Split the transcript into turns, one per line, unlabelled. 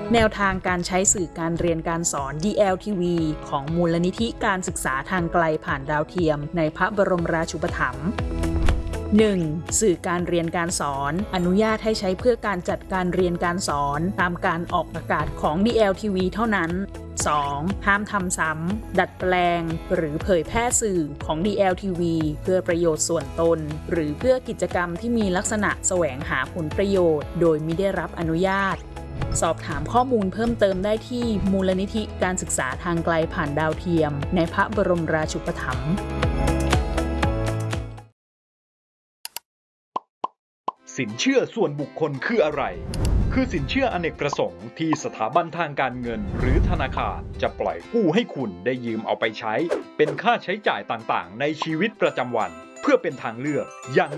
แนวทางการใช้สื่อการเรียนการสอน DLTV ของมูลนิธิการศึกษาทางไกลผ่านดาวเทียมในพระบรมราชูปถัมภ์ 1. สื่อการเรียนการสอนอนุญาตให้ใช้เพื่อการจัดการเรียนการสอนตามการออกอากาศของ DLTV เท่านั้น 2. ห้ามทำซ้ำดัดแปลงหรือเผยแพร่สื่อของ DLTV เพื่อประโยชน์ส่วนตนหรือเพื่อกิจกรรมที่มีลักษณะแสวงหาผลประโยชน์โดยมิได้รับอนุญาตสอบถามข้อมูลเพิ่มเติมได้ที่มูลนิธิการศึกษาทางไกลผ่านดาวเทียมในพระบรมราชูปถัมภ์
สินเชื่อส่วนบุคคลคืออะไร คือสินเชื่ออเนกประสงค์ที่สถาบันทางการเงินหรือธนาคารจะปล่อยกู้ให้คุณได้ยืมเอาไปใช้เป็นค่าใช้จ่ายต่างๆในชีวิตประจำวันเพื่อเป็นทางเลือกอย่าง